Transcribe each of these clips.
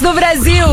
do Brasil.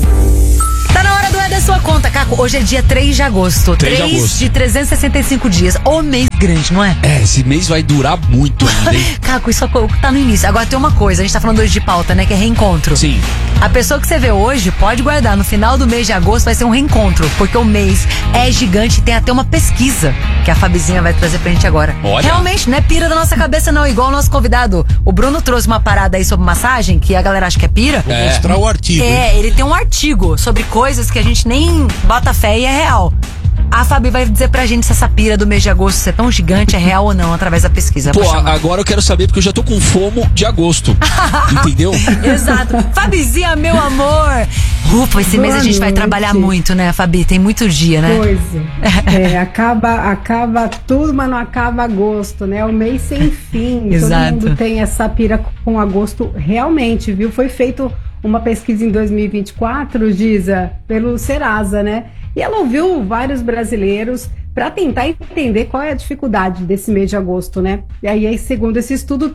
Tá na hora do É da Sua Conta, Caco. Hoje é dia 3 de agosto. 3 de 365 dias. O mês grande, não é? É, esse mês vai durar muito ainda, hein? Caco, isso tá no início. Agora tem uma coisa, a gente tá falando hoje de pauta, né? Que é reencontro. Sim. A pessoa que você vê hoje pode guardar. No final do mês de agosto vai ser um reencontro. Porque o mês é gigante e tem até uma pesquisa que a Fabizinha vai trazer pra gente agora. Olha. Realmente, não é pira da nossa cabeça, não. Igual o nosso convidado. O Bruno trouxe uma parada aí sobre massagem, que a galera acha que é pira. Vou mostrar o artigo. É, ele tem um artigo sobre coisas que a gente nem bota fé e é real. A Fabi vai dizer pra gente se essa pira do mês de agosto ser tão gigante é real ou não, através da pesquisa. Pô, agora eu quero saber porque eu já tô com fomo de agosto. Entendeu? Exato. Fabizinha, meu amor. Ufa, esse mês a gente vai trabalhar muito, né, Fabi? Tem muito dia, né? Pois é. Acaba tudo, mas não acaba agosto, né? O mês sem fim. Exato. Todo mundo tem essa pira com agosto realmente, viu? Foi feito uma pesquisa em 2024, Giza, pelo Serasa, né? E ela ouviu vários brasileiros para tentar entender qual é a dificuldade desse mês de agosto, né? E aí, segundo esse estudo,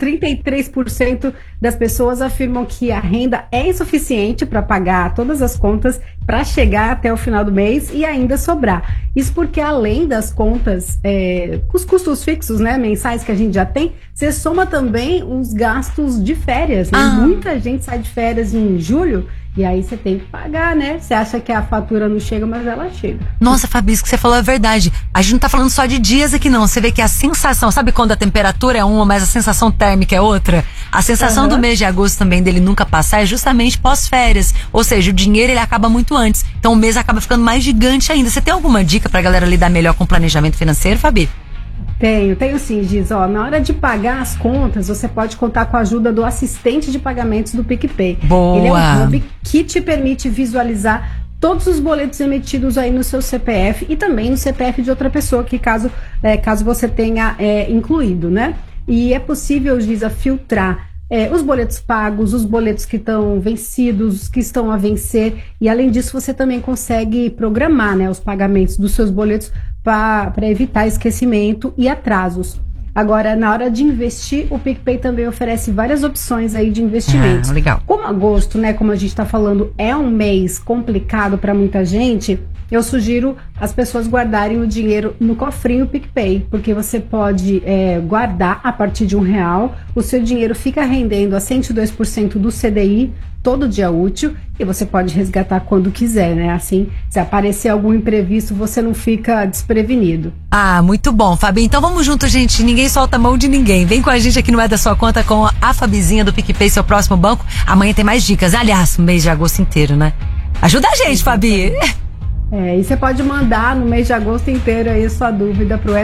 33% das pessoas afirmam que a renda é insuficiente para pagar todas as contas para chegar até o final do mês e ainda sobrar. Isso porque, além das contas, os custos fixos, né, mensais que a gente já tem, você soma também os gastos de férias, né? Muita gente sai de férias em julho. E aí você tem que pagar, né? Você acha que a fatura não chega, mas ela chega. Nossa, Fabi, isso que você falou é verdade. A gente não tá falando só de dias aqui, não. Você vê que a sensação, sabe quando a temperatura é uma, mas a sensação térmica é outra? A sensação do mês de agosto também dele nunca passar é justamente pós-férias. Ou seja, o dinheiro ele acaba muito antes. Então o mês acaba ficando mais gigante ainda. Você tem alguma dica pra galera lidar melhor com o planejamento financeiro, Fabi? Tenho sim, Giz. Na hora de pagar as contas, você pode contar com a ajuda do assistente de pagamentos do PicPay. Boa! Ele é um hub que te permite visualizar todos os boletos emitidos aí no seu CPF e também no CPF de outra pessoa, que caso você tenha incluído, né? E é possível, Giz, filtrar os boletos pagos, os boletos que estão vencidos, os que estão a vencer, e além disso você também consegue programar, né, os pagamentos dos seus boletos para evitar esquecimento e atrasos. Agora, na hora de investir, o PicPay também oferece várias opções aí de investimentos. Legal. Como agosto, né, como a gente está falando, é um mês complicado para muita gente, eu sugiro as pessoas guardarem o dinheiro no cofrinho PicPay, porque você pode guardar a partir de R$1, o seu dinheiro fica rendendo a 102% do CDI todo dia útil e você pode resgatar quando quiser, né? Assim, se aparecer algum imprevisto, você não fica desprevenido. Ah, muito bom, Fabi. Então vamos junto, gente. Ninguém solta a mão de ninguém. Vem com a gente aqui no É da Sua Conta com a Fabizinha do PicPay, seu próximo banco. Amanhã tem mais dicas. Aliás, o mês de agosto inteiro, né? Ajuda a gente, Fabi. E você pode mandar no mês de agosto inteiro aí sua dúvida pro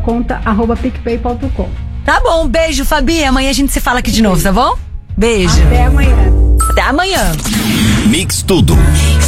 edasuaconta@picpay.com. Tá bom, beijo, Fabi. Amanhã a gente se fala aqui de novo, tá bom? Beijo. Até amanhã. Até amanhã. Mix Tudo.